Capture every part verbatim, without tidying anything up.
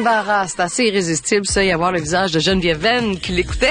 Kimbara, c'est assez irrésistible, ça, y avoir le visage de Geneviève Venn qui l'écoutait.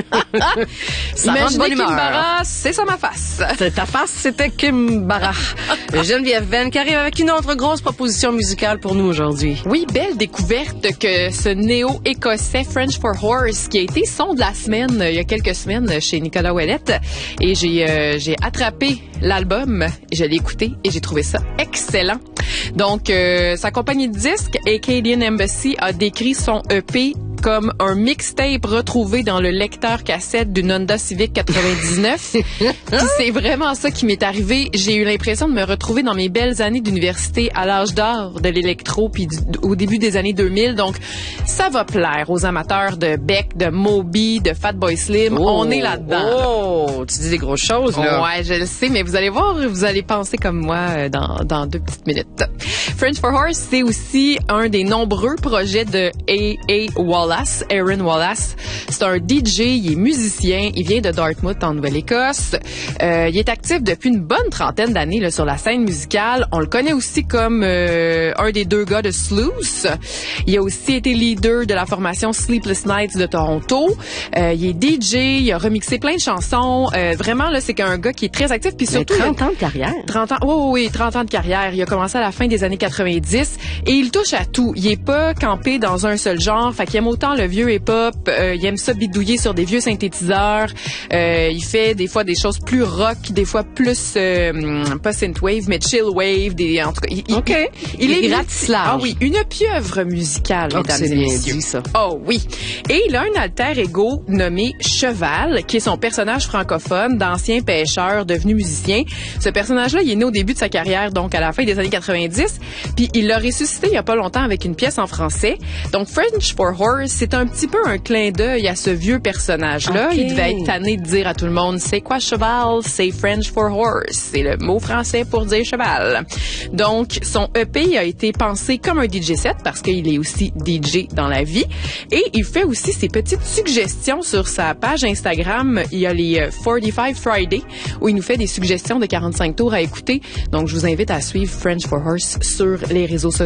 Ça rend de bonne humeur. Kimbara, c'est ça ma face. Ta face, c'était Kimbara. Geneviève Venn qui arrive avec une autre grosse proposition musicale pour nous aujourd'hui. Oui, belle découverte que ce néo-écossais French for Horse qui a été son de la semaine il y a quelques semaines chez Nicolas Ouellette. Et j'ai euh, j'ai attrapé l'album, je l'ai écouté et j'ai trouvé ça excellent. Donc, euh, sa compagnie de disques, Acadian Embassy, a décrit son E P comme un mixtape retrouvé dans le lecteur cassette d'une Honda Civic quatre-vingt-dix-neuf. Puis c'est vraiment ça qui m'est arrivé. J'ai eu l'impression de me retrouver dans mes belles années d'université à l'âge d'or de l'électro puis du, au début des années deux mille. Donc, ça va plaire aux amateurs de Beck, de Moby, de Fatboy Slim. Oh, On est là-dedans. Oh, tu dis des grosses choses, là. Ouais, je le sais, mais vous allez voir, vous allez penser comme moi dans, dans deux petites minutes. French for Horse, c'est aussi un des nombreux projets de A A Wallace, Aaron Wallace. C'est un D J, il est musicien, il vient de Dartmouth en Nouvelle-Écosse. Euh, il est actif depuis une bonne trentaine d'années là, sur la scène musicale. On le connaît aussi comme euh, un des deux gars de Sluice. Il a aussi été leader de la formation Sleepless Nights de Toronto. Euh, il est D J, il a remixé plein de chansons. Euh, vraiment, là, c'est qu'un gars qui est très actif. Puis surtout, trente ans de carrière. trente ans, oh, oui, trente ans de carrière. Il a commencé à la fin des années quatre-vingt-dix et il touche à tout. Il est pas campé dans un seul genre. Fait qu'il aime autant le vieux hip-hop, euh, il aime ça bidouiller sur des vieux synthétiseurs. Euh, il fait des fois des choses plus rock, des fois plus euh, pas synthwave, mais chillwave. Des, en tout cas, il, OK. Il, il, il est ratisse large. Ah oui, une pieuvre musicale, oh, mesdames c'est et bien messieurs. dit, ça. Oh oui. Et il a un alter ego nommé Cheval, qui est son personnage francophone d'ancien pêcheur devenu musicien. Ce personnage-là, il est né au début de sa carrière, donc à la fin des années quatre-vingt-dix, puis il l'a ressuscité il y a pas longtemps avec une pièce en français. Donc French for Horse, c'est un petit peu un clin d'œil à ce vieux personnage-là. Okay. Il devait être tanné de dire à tout le monde, c'est quoi cheval? C'est French for Horse. C'est le mot français pour dire cheval. Donc, son E P a été pensé comme un D J set parce qu'il est aussi D J dans la vie. Et il fait aussi ses petites suggestions sur sa page Instagram. Il y a les quarante-cinq Friday où il nous fait des suggestions de quarante-cinq tours à écouter. Donc, je vous invite à suivre French for Horse sur les réseaux sociaux.